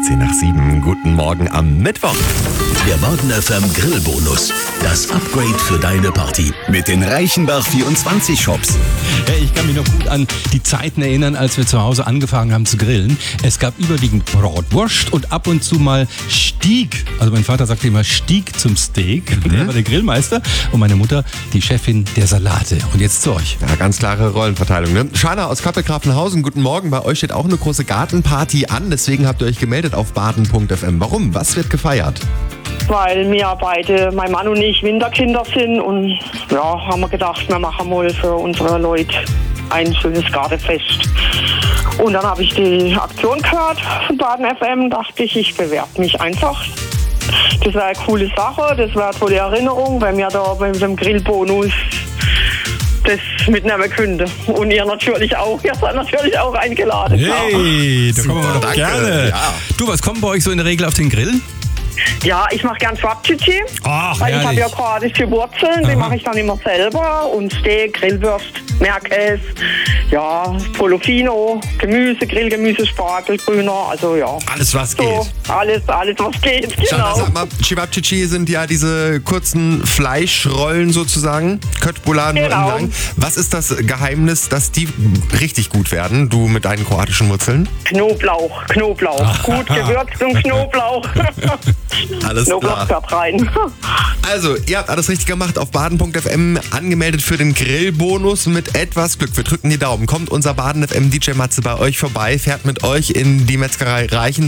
7:10. Guten Morgen am Mittwoch. Der Baden FM Grillbonus. Das Upgrade für deine Party. Mit den Reichenbach 24 Shops. Hey, ich kann mich noch gut an die Zeiten erinnern, als wir zu Hause angefangen haben zu grillen. Es gab überwiegend Bratwurst und ab und zu mal Stieg. Also mein Vater sagte immer Stieg zum Steak. Der war der Grillmeister und meine Mutter die Chefin der Salate. Und jetzt zu euch. Ja, ganz klare Rollenverteilung, ne? Shana aus Kappelgrafenhausen, guten Morgen. Bei euch steht auch eine große Gartenparty an. Deswegen habt ihr euch gemeldet auf baden.fm. Warum? Was wird gefeiert? Weil wir beide, mein Mann und ich, Winterkinder sind und ja, haben wir gedacht, wir machen mal für unsere Leute ein schönes Gartenfest. Und dann habe ich die Aktion gehört von Baden FM, dachte ich bewerbe mich einfach. Das wäre eine coole Sache, das wäre eine tolle Erinnerung, wenn wir da bei dem Grillbonus das mitnehmen könnten. Und ihr natürlich auch, ihr seid natürlich auch eingeladen. Hey, da kommen wir doch danke. gerne. Ja. Du, was kommt bei euch so in der Regel auf den Grill? Ja, ich mache gern Schwabchichi, Ach, weil ich habe herrlich. ja kroatische Wurzeln, die mache ich dann immer selber und Steak, Grillwurst, Merkäse, ja, Polofino, Gemüse, Grillgemüse, Spargel, Grüner, also ja. Alles, was geht. So, alles, was geht, Shana, genau. sag mal, Cevapcici sind ja diese kurzen Fleischrollen sozusagen. Köttbullar nur Genau. lang. Was ist das Geheimnis, dass die richtig gut werden, du mit deinen kroatischen Wurzeln? Knoblauch, gut gewürzt und Knoblauch. Alles Knoblauch klar. gehört rein. Also, ihr habt alles richtig gemacht. Auf baden.fm angemeldet für den Grillbonus mit etwas Glück. Wir drücken die Daumen. Kommt unser Baden FM DJ Matze bei euch vorbei, fährt mit euch in die Metzgerei Reichen.